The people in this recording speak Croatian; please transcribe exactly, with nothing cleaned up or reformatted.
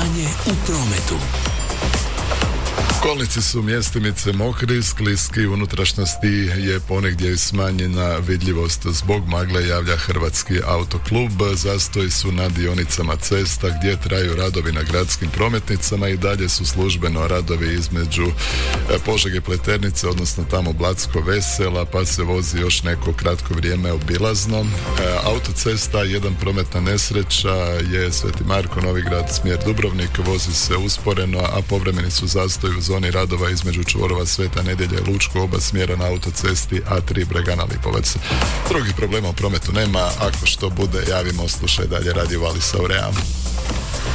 Stanje u prometu. Kolnici su mjestimice mokri, skliski, u unutrašnjosti je ponegdje smanjena vidljivost zbog magle, javlja Hrvatski autoklub. Zastoji su na dionicama cesta gdje traju radovi na gradskim prometnicama i dalje su službeno radovi između Požege i Pleternice, odnosno tamo Blatsko Vesela, pa se vozi još neko kratko vrijeme obilazno. Autocesta, jedan prometna nesreća je Sveti Marko, Novigrad, smjer Dubrovnik, vozi se usporeno, a povremeni su zastoji u zoni radova između čvorova Sveta Nedjelja i Lučko, oba smjera na autocesti A tri Bregana Lipovac. Drugih problema u prometu nema, ako što bude javimo, slušaj dalje Radio Valisa u Ream.